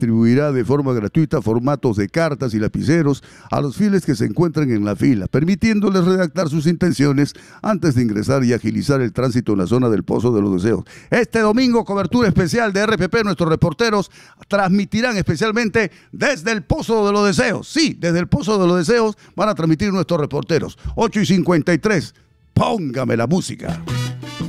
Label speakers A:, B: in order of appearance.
A: distribuirá de forma gratuita formatos de cartas y lapiceros a los fieles que se encuentren en la fila, permitiéndoles redactar sus intenciones antes de ingresar y agilizar el tránsito en la zona del Pozo de los Deseos. Este domingo, cobertura especial de RPP. Nuestros reporteros transmitirán especialmente desde el Pozo de los Deseos. Sí, desde el Pozo de los Deseos van a transmitir nuestros reporteros. 8:53. Póngame la música.